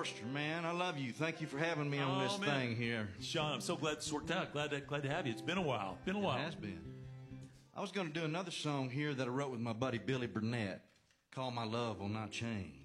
Forster, man. I love you. Thank you for having me on this thing here. Sean, I'm so glad this worked out. Glad to have you. It's been a while. Been a while. It has been. I was going to do another song here that I wrote with my buddy Billy Burnett called My Love Will Not Change.